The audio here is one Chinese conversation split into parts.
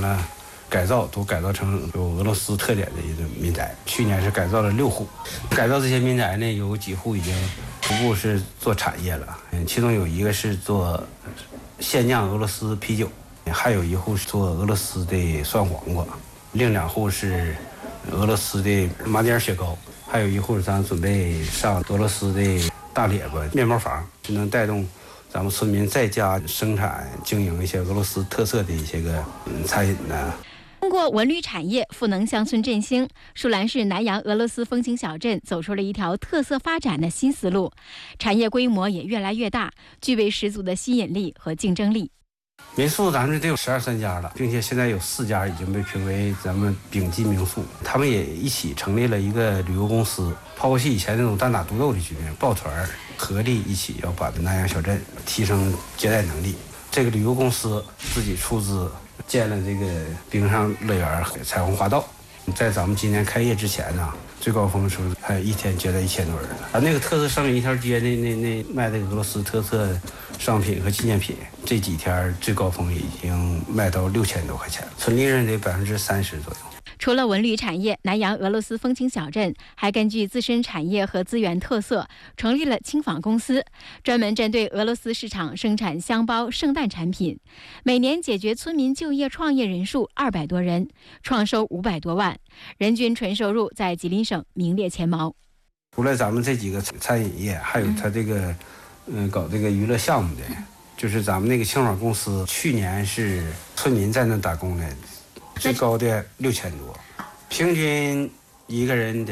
了改造，都改造成有俄罗斯特点的一个民宅。去年是改造了6户，改造这些民宅呢，有几户已经逐步是做产业了。其中有一个是做现酿俄罗斯啤酒，还有一户是做俄罗斯的酸黄瓜，另2户是俄罗斯的马迭尔雪糕，还有一户咱准备上俄罗斯的大列巴面包房，就能带动咱们村民在家生产经营一些俄罗斯特色的一些个餐饮呢。 通过文旅产业赋能乡村振兴，舒兰市南阳俄罗斯风情小镇走出了一条特色发展的新思路，产业规模也越来越大，具备十足的吸引力和竞争力。 民宿咱们得有12、13家了，并且现在有4家已经被评为咱们丙级民宿。他们也一起成立了一个旅游公司，抛弃以前那种单打独斗的局面，抱团合力一起要把南阳小镇提升接待能力。这个旅游公司自己出资建了这个冰上乐园、彩虹花道。在咱们今年开业之前呢，最高峰的时候还有一天接待1000多人。那个特色商品一条街那卖这个俄罗斯特色商品和纪念品，这几天最高峰已经卖到6000多块钱，纯利润得30%左右。 除了文旅产业，南阳俄罗斯风情小镇还根据自身产业和资源特色，成立了轻纺公司，专门针对俄罗斯市场生产箱包、圣诞产品，每年解决村民就业创业人数200多人，创收500多万，人均纯收入在吉林省名列前茅。 除了咱们这几个餐饮业，还有他这个搞这个娱乐项目的，就是咱们那个轻纺公司，去年是村民在那打工的，最高的6000多，平均一个人得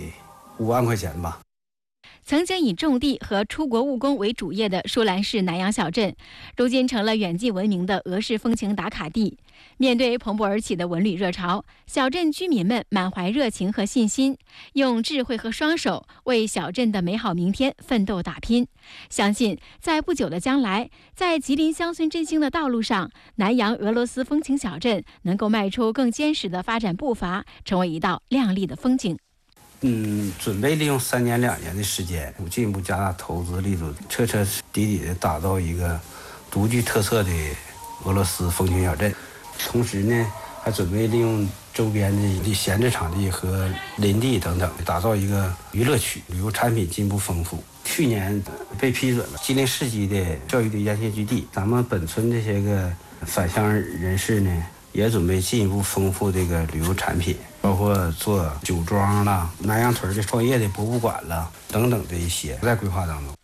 5万块钱吧。 曾经以种地和出国务工为主业的舒兰市南阳小镇，如今成了远近闻名的俄式风情打卡地。面对蓬勃而起的文旅热潮，小镇居民们满怀热情和信心，用智慧和双手为小镇的美好明天奋斗打拼。相信在不久的将来，在吉林乡村振兴的道路上，南阳俄罗斯风情小镇能够迈出更坚实的发展步伐，成为一道亮丽的风景。 准备利用3年2年的时间，进一步加大投资力度，彻彻底底的打造一个独具特色的俄罗斯风情小镇。同时呢，还准备利用周边的闲置场地和林地等等，打造一个娱乐区，旅游产品进一步丰富。去年被批准了吉林市级的教育的沿线基地，咱们本村这些个返乡人士呢，也准备进一步丰富这个旅游产品，包括做酒庄啦、南阳屯的创业的博物馆啦等等的一些，在规划当中。